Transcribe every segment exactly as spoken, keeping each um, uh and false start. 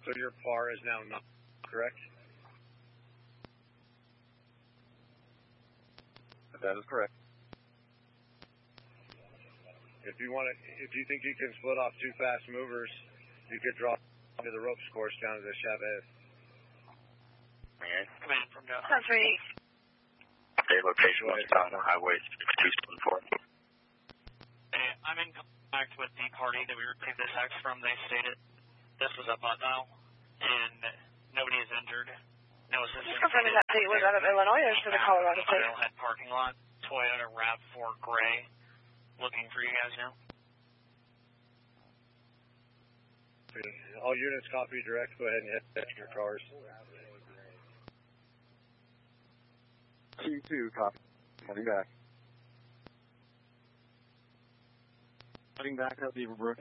So your par is now not correct? That is correct. If you want to, if you think you can split off two fast movers, you could drop to the ropes course down to the Chavez. Okay. Come in from down. Country. Okay, location was down on Highway two seven four. Hey, I'm in contact with the party that we received this text from. They stated this was up on now, and nobody is injured. No assistance. Just confirming that he was out of Illinois or to the Colorado State? Trailhead parking lot, Toyota RAV four Gray. Looking for you guys now. All units copy direct. Go ahead and hit your cars. Q two, copy. Coming back. Heading back up Beaverbrook.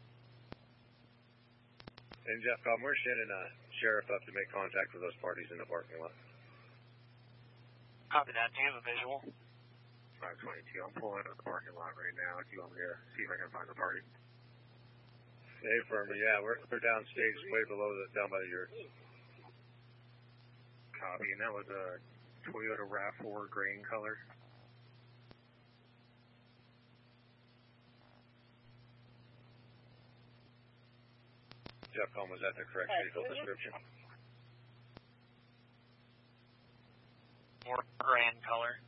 And Jeff, um, we're sending a sheriff up to make contact with those parties in the parking lot. Copy that. Do you have a visual? five twenty-two. I'm pulling out of the parking lot right now. If you want me to see if I can find the party. Hey, firm, yeah, we're, we're downstage, way below the, down by the yurt. Copy, and that was a Toyota RAV four gray in color. Jeff, Home, was that the correct vehicle description? More gray in color.